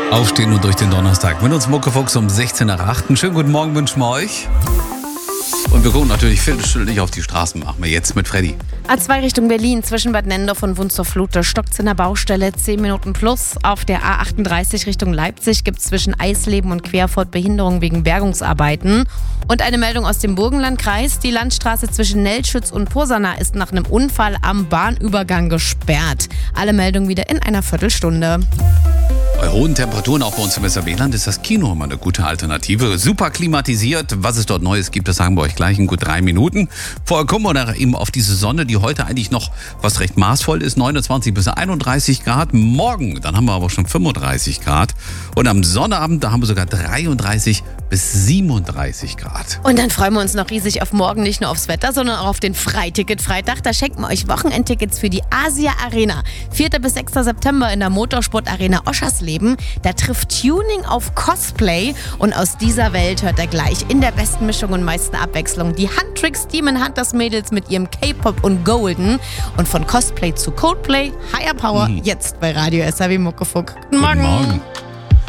Aufstehen und durch den Donnerstag. Mit uns Muckefuchs um 16 nach 8. Schönen guten Morgen wünschen wir euch. Und wir gucken natürlich viertelstündig auf die Straßen. Machen wir jetzt mit Freddy. A2 Richtung Berlin, zwischen Bad Nendorf und Wunstorf-Fluter stockt's in der Baustelle, 10 Minuten plus. Auf der A38 Richtung Leipzig gibt's zwischen Eisleben und Querfurt Behinderung wegen Bergungsarbeiten. Und eine Meldung aus dem Burgenlandkreis. Die Landstraße zwischen Nellschütz und Posana ist nach einem Unfall am Bahnübergang gesperrt. Alle Meldungen wieder in einer Viertelstunde. Bei hohen Temperaturen, auch bei uns im Weserbergland, ist das Kino immer eine gute Alternative. Super klimatisiert. Was es dort Neues gibt, das sagen wir euch gleich in gut 3 Minuten. Vorher kommen wir dann eben auf diese Sonne, die heute eigentlich noch was recht maßvoll ist. 29 bis 31 Grad. Morgen, dann haben wir aber schon 35 Grad. Und am Sonnabend, da haben wir sogar 33 bis 37 Grad. Und dann freuen wir uns noch riesig auf morgen, nicht nur aufs Wetter, sondern auch auf den Freiticket-Freitag. Da schenken wir euch Wochenendtickets für die Asia Arena. 4. bis 6. September in der Motorsport-Arena Oschersleben. Da trifft Tuning auf Cosplay. Und aus dieser Welt hört er gleich in der besten Mischung und meisten Abwechslung die Huntrix Demon Hunters Mädels mit ihrem K-Pop und Golden. Und von Cosplay zu Coldplay, Higher Power, jetzt bei Radio SAW Muckefuck. Guten Morgen.